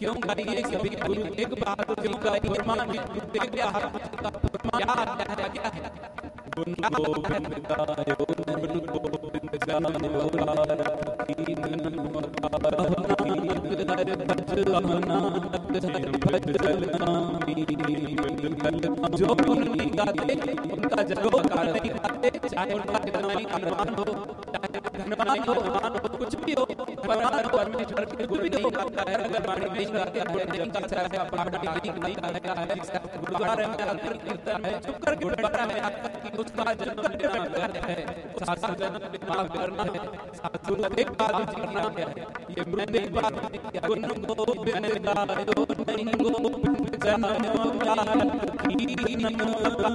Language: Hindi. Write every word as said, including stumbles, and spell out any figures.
क्यों गाइए सभी गुरु एक बात जो का फरमाने गुरुदेव क्या है क्या है गुण गोविंद गायो गुण गोविंद गायो जो गुण गाते उनका जगह गाते गाते चाहे उनका कितना भी धनवान हो धनवान हो कुछ भी हो परमेश्वर के गुरु भी गाता है अगर वाणी में गाते हैं नहीं गाता है अपना नहीं गाता है गुरुद्वारे में आकर कीर्तन है चुप कर गुरुद्वारा में आकर कि उसका जन्म लेना है सासा जन्म माफ करना है साधु एक बात करना है ये मृदे बात गुण गोविंद गायो नहीं गोविंद जन्म की